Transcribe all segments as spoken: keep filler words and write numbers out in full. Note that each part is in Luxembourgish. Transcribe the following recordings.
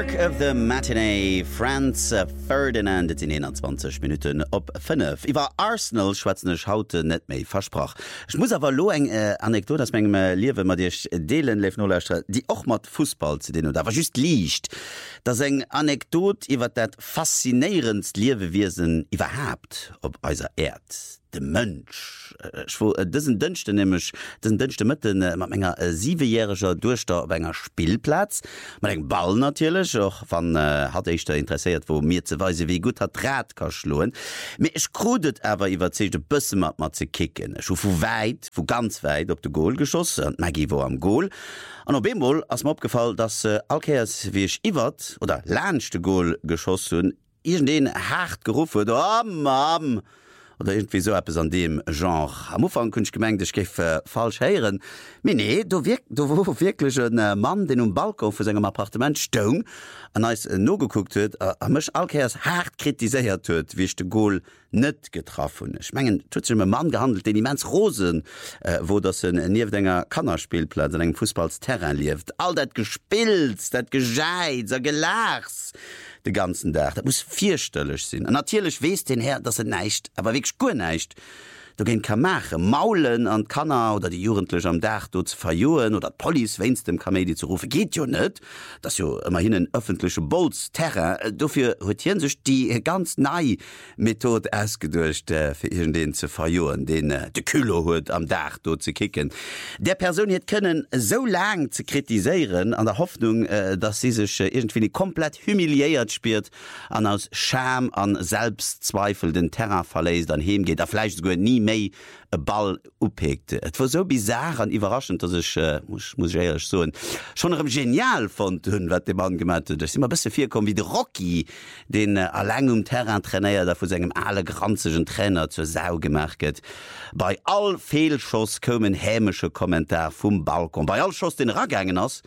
Of the Matinee Franz Ferdinand in einundzwanzig Minuten op fünf. Iwer Arsenal schwätzenech haute net méi versproch. Ich muss awer lo eng äh, Anekdot as menggem äh, Liewe mat Dich deelen leef nolästre, die och mat Fußball ze den da war just liicht. Dats eng Anekdot iwwer dat faszinierendst Liewewesen iwwerhabt op eiser Erd. De Mënsch dëssen dënchte nemech dën dënchte Mëtten mat enger siebenjähriger Durchter op enger Spielplatz mat eng Ball natierlech och van äh, hat ich da interessiert, wo mir ze weise wie gut hat Draht ka schloen. Me ich krudet awer iwwer zeich de bësse mat mat ze kicken. Ich vu weit vu ganz weit op de Goal geschossen Maggie wo am Goal. An op Bemol ass ma opgefallen, dat äh, Alkeiers wiech iwwert oder lachte Goal geschossen Igen den hart gerufen oh, Mam! Oder irgendwie so etwas an dem Genre. Am Anfang kunn ich gemeint, ich gef äh, falsch heieren. Me nee, du wirk, du wo wirklich ein äh, Mann, den um Balkon für seinem Appartement stong, an als äh, no geguckt huet, äh, a mech alkeiers hart kritisiert huet, wie ich de Goal net getroffen. Ich mengen tut sich um Mann gehandelt, den immens Rosen, äh, wo das ein niewenger Kannerspielplatz an eng Fußballsterrain lieft. All dat gespilzt, dat gescheit, so gelachs. De ganzen Tag. Das muss vierstellig sein. Und natürlich weiss den Herr, dass er nicht, aber wirklich gut nicht. Du gehen kann machen, maulen an Kanner oder die Jugendlichen am Dach dort zu verjohen oder die Polizei wenn's dem Kamedi zu rufen. Geht ja nicht. Das ist ja immerhin ein öffentlicher Bolzterrain. Dafür rotieren sich die ganz neue Methode ausgedurcht, äh, für irgendden zu verjohen, den äh, de Kühlerhut am Dach dort zu kicken. Der Person hätte können so lang zu kritisieren, an der Hoffnung, äh, dass sie sich äh, irgendwie nicht komplett humiliiert spürt, und aus Scham an Selbstzweifel den Terrain verlässt, dann heimgeht, da vielleicht sogar nie méi e Ball upegte. Et war so bizarr an überraschend, dass ich äh, muss, muss ich so schon am genial von hunn wat de Mann gemeint huet. Ich immer bis vier kom wie de Rocky, den äh, allein um Terrain trainiert, der vu segem alle granzegen Trainer zur Sau gemerket. Bei all Fehlschoss kommen hämische Kommentar vum Balkon. Bei all Schoss den Ragängen ass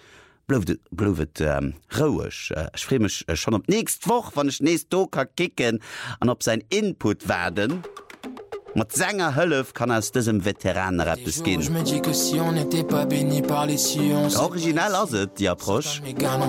blouet ähm, rouech. Äh, ich freu mich äh, schon op nächst woch, wann ich nächst do ka kicken an ob sein Input werden. Mat Sänger Hëllef kann ass dësem Veteraner etwas ginn. Original aset, Di Approch.